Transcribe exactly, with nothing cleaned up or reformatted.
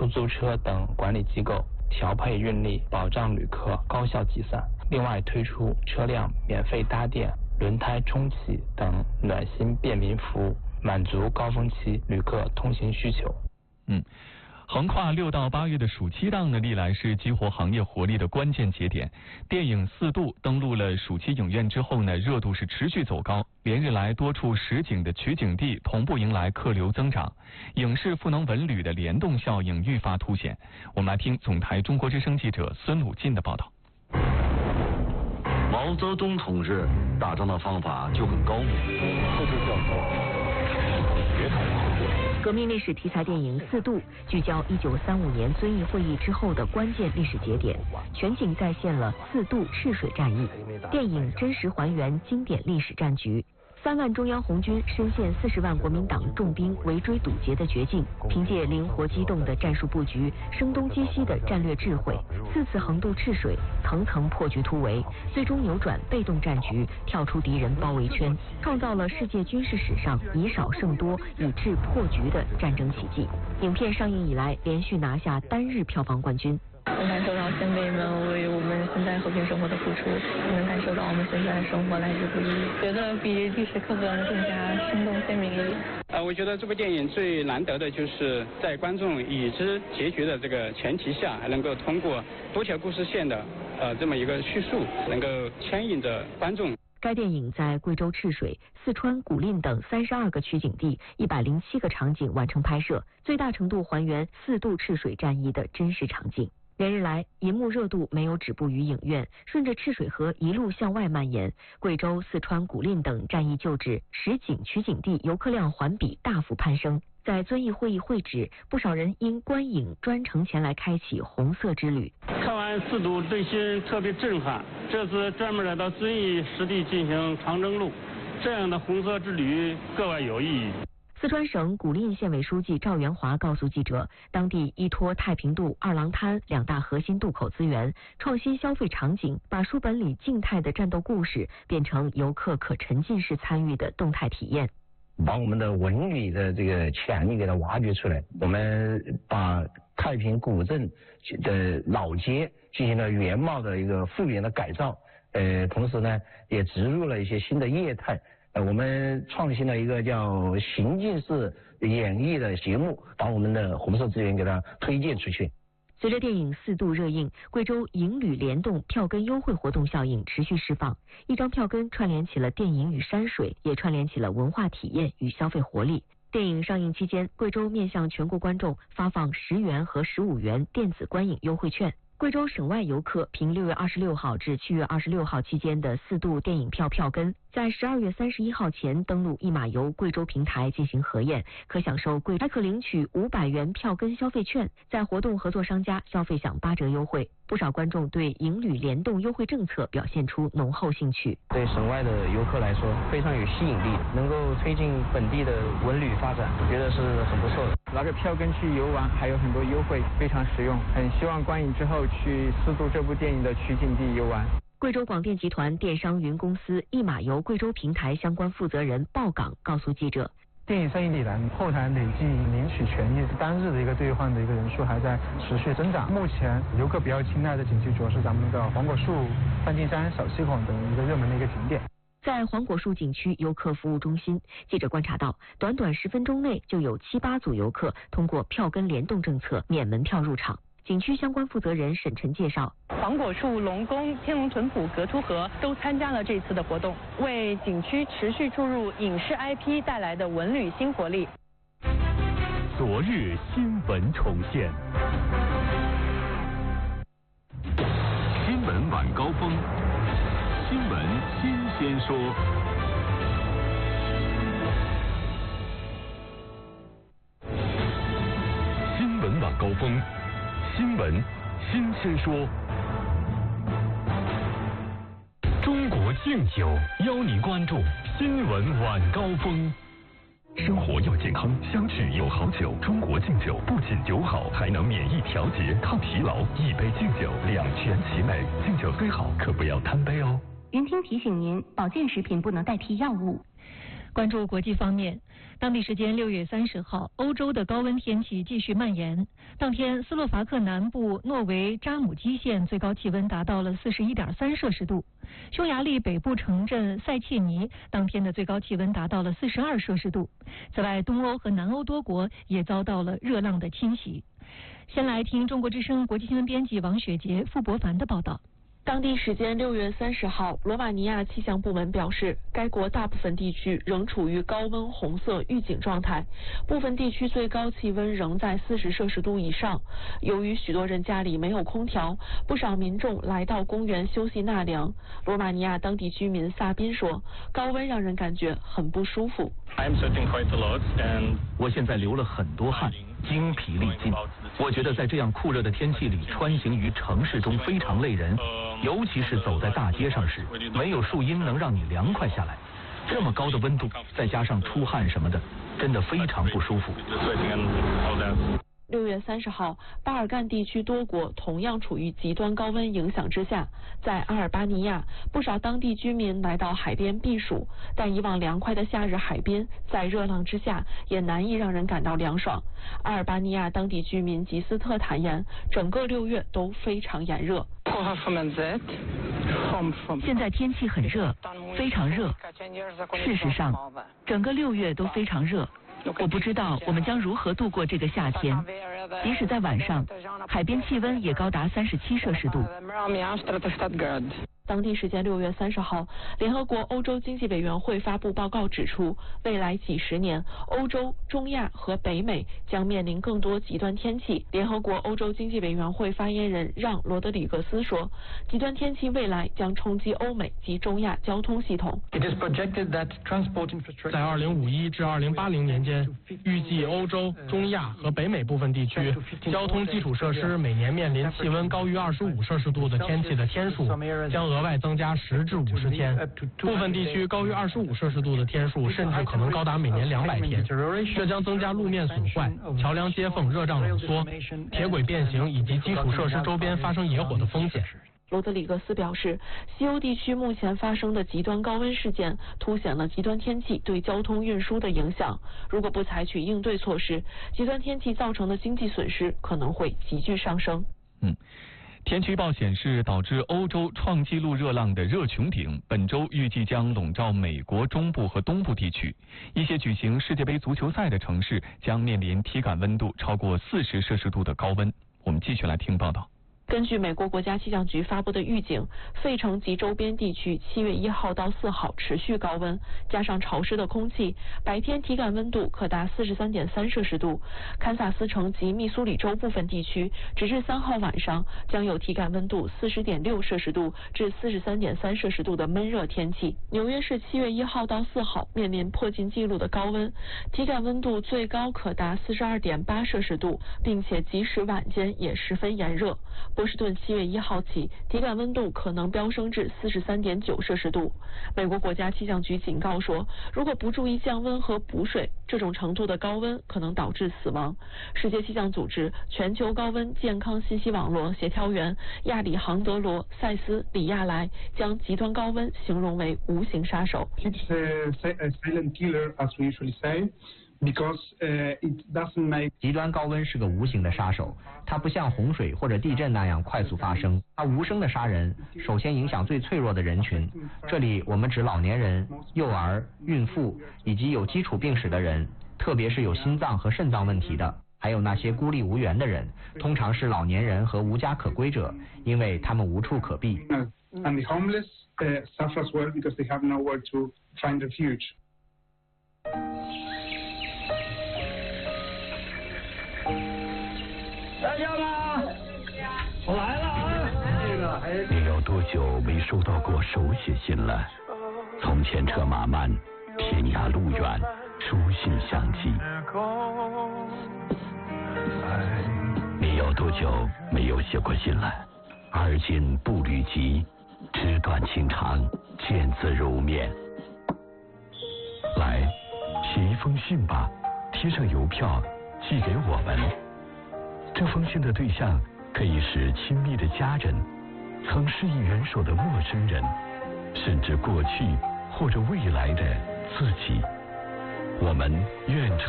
出租车等管理机构调配运力，保障旅客高效集散。另外推出车辆免费搭电、轮胎冲洗等暖心便民服务，满足高峰期旅客通行需求。 嗯。横跨六到八月的暑期档呢，历来是激活行业活力的关键节点。电影《四渡》登陆了暑期影院之后呢，热度是持续走高，连日来多处实景的取景地同步迎来客流增长，影视赋能文旅的联动效应愈发凸显。我们来听总台中国之声记者孙鲁进的报道。 毛泽东同志打仗的方法就很高明，这就叫做协同合作。 革命历史题材电影《四渡》聚焦一九三五年遵义会议之后的关键历史节点，全景再现了四渡赤水战役。电影真实还原经典历史战局。三万中央红军深陷四十万国民党重兵围追堵截的绝境，凭借灵活机动的战术布局、声东击西的战略智慧，四次横渡赤水，层层破局突围，最终扭转被动战局，跳出敌人包围圈，创造了世界军事史上以少胜多、以智破局的战争奇迹。影片上映以来，连续拿下单日票房冠军。 能感受到先辈们为我们现在和平生活的付出，能感受到我们现在的生活来之不易，觉得比历史课本更加生动鲜明一点。 呃，我觉得这部电影最难得的就是在观众已知结局的这个前提下，还能够通过多条故事线的呃这么一个叙述，能够牵引着观众。 该电影在贵州赤水、四川古蔺等三十二个取景地、一百零七个场景完成拍摄，最大程度还原四渡赤水战役的真实场景。连日来，银幕热度没有止步于影院，顺着赤水河一路向外蔓延。贵州、四川古蔺等战役旧址、实景取景地游客量环比大幅攀升。在遵义会议会址，不少人因观影专程前来开启红色之旅。 看完四渡，内心特别震撼。这次专门来到遵义实地进行长征路，这样的红色之旅格外有意义。 四川省古蔺县委书记赵元华告诉记者，当地依托太平渡、二郎滩两大核心渡口资源，创新消费场景，把书本里静态的战斗故事变成游客可沉浸式参与的动态体验。 把我们的文旅的这个潜力给它挖掘出来，我们把太平古镇的老街进行了原貌的一个复原的改造，呃，同时呢，也植入了一些新的业态。呃，我们创新了一个叫情境式演绎的节目，把我们的红色资源给它推荐出去。 随着电影四渡热映，贵州影旅联动票根优惠活动效应持续释放，一张票根串联起了电影与山水，也串联起了文化体验与消费活力。电影上映期间，贵州面向全国观众发放十元和十五元电子观影优惠券。贵州省外游客凭六月二十六号至七月二十六号期间的四渡电影票票根，在十二月三十一号前登录一马游贵州平台进行核验，可享受贵还可领取五百元票根消费券，在活动合作商家消费享八折优惠。不少观众对影旅联动优惠政策表现出浓厚兴趣。 对省外的游客来说非常有吸引力，能够推进本地的文旅发展，我觉得是很不错的。 拿着票根去游玩，还有很多优惠，非常实用。很希望观影之后去四渡这部电影的取景地游玩。 贵州广电集团电商云公司一马游贵州平台相关负责人鲍岗告诉记者， 电影上映以来，后台累计领取权益单日的一个兑换的一个人数还在持续增长。目前游客比较青睐的景区主要是咱们的黄果树、梵净山、小溪口等一个热门的一个景点。 在黄果树景区游客服务中心，记者观察到，短短十分钟内就有七八组游客通过票根联动政策免门票入场。景区相关负责人沈晨介绍， 黄果树、龙宫、天龙屯堡、格凸河都参加了这次的活动，为景区持续注入影视 I P 带来的文旅新活力。 昨日新闻重现，新闻晚高峰，新闻新鲜说。新闻晚高峰。新闻新鲜说，中国敬酒邀您关注新闻晚高峰。生活要健康，相聚有好酒。中国敬酒不仅酒好，还能免疫调节、抗疲劳。一杯敬酒，两全其美。敬酒虽好，可不要贪杯哦。 云听提醒您，保健食品不能代替药物。 关注国际方面，当地时间六月三十号，欧洲的高温天气继续蔓延。当天，斯洛伐克南部诺维扎姆基县最高气温达到了四十一点三摄氏度。匈牙利北部城镇塞切尼当天的最高气温达到了四十二摄氏度。此外，东欧和南欧多国也遭到了热浪的侵袭。先来听中国之声国际新闻编辑王雪杰、傅博凡的报道。 当地时间六月三十号，罗马尼亚气象部门表示，该国大部分地区仍处于高温红色预警状态，部分地区最高气温仍在四十摄氏度以上。由于许多人家里没有空调，不少民众来到公园休息纳凉。罗马尼亚当地居民萨宾说，高温让人感觉很不舒服。 我现在流了很多汗，精疲力尽。我觉得在这样酷热的天气里穿行于城市中非常累人，尤其是走在大街上时，没有树荫能让你凉快下来。这么高的温度，再加上出汗什么的，真的非常不舒服。 六月三十号，巴尔干地区多国同样处于极端高温影响之下。在阿尔巴尼亚，不少当地居民来到海边避暑，但以往凉快的夏日海滨，在热浪之下也难以让人感到凉爽。阿尔巴尼亚当地居民吉斯特坦言，整个六月都非常炎热。 现在天气很热，非常热。事实上，整个六月都非常热。我不知道我们将如何度过这个夏天，即使在晚上，海边气温也高达三十七摄氏度。 当地时间六月三十号，联合国欧洲经济委员会发布报告指出，未来几十年，欧洲、中亚和北美将面临更多极端天气。联合国欧洲经济委员会发言人让·罗德里格斯说，极端天气未来将冲击欧美及中亚交通系统。 在二零五一至二零八零年间，预计欧洲、中亚和北美部分地区交通基础设施每年面临气温高于二十五摄氏度的天气的天数将额外增加十至五十天，部分地区高于二十五摄氏度的天数甚至可能高达每年两百天。这将增加路面损坏、桥梁接缝、热胀冷缩、铁轨变形以及基础设施周边发生野火的风险。 罗德里格斯表示，西欧地区目前发生的极端高温事件凸显了极端天气对交通运输的影响。如果不采取应对措施，极端天气造成的经济损失可能会急剧上升。 嗯。天气预报显示，导致欧洲创纪录热浪的热穹顶本周预计将笼罩美国中部和东部地区。一些举行世界杯足球赛的城市将面临体感温度超过四十摄氏度的高温。我们继续来听报道。 根据美国国家气象局发布的预警，费城及周边地区七月一号到四号持续高温，加上潮湿的空气，白天体感温度可达四十三点三摄氏度。堪萨斯城及密苏里州部分地区，直至三号晚上将有体感温度四十点六摄氏度至四十三点三摄氏度的闷热天气。纽约市七月一号到四号面临破纪录的高温，体感温度最高可达四十二点八摄氏度，并且即使晚间也十分炎热。波士顿七月一号起，体感温度可能飙升至四十三点九摄氏度。美国国家气象局警告说，如果不注意降温和补水，这种程度的高温可能导致死亡。世界气象组织全球高温健康信息网络协调员亚里杭德罗·塞斯·里亚莱将极端高温形容为无形杀手。 Because uh, it doesn't make 极端高温是个无形的杀手，它不像洪水或者地震那样快速发生，它无声的杀人，首先影响最脆弱的人群。这里我们指老年人、幼儿、孕妇以及有基础病史的人，特别是有心脏和肾脏问题的，还有那些孤立无援的人，通常是老年人和无家可归者，因为他们无处可避。 And the homeless uh, suffer as well because they have nowhere to find refuge. 大家吗？我来了啊！这个还是你有多久没收到过手写信了？从前车马慢，天涯路远，书信相寄。你有多久没有写过信了？而今步履急，纸短情长，见字如面。来，写一封信吧，贴上邮票，寄给我们。这封信的对象可以是亲密的家人，曾施以援手的陌生人，甚至过去或者未来的自己。 我们愿成